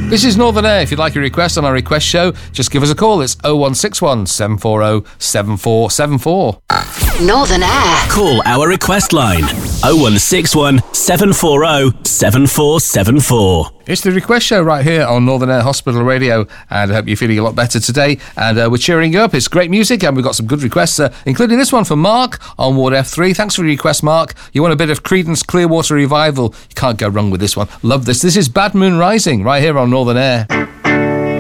This is Northern Air. If you'd like a request on our request show, just give us a call. It's 0161 740 7474. Northern Air. Call our request line 0161 740 7474. It's the request show right here on Northern Air Hospital Radio, and I hope you're feeling a lot better today, and we're cheering you up. It's great music, and we've got some good requests, including this one from Mark on Ward F3. Thanks for your request, Mark. You want a bit of Creedence Clearwater Revival? You can't go wrong with this one. Love this. This is Bad Moon Rising right here on Northern Air.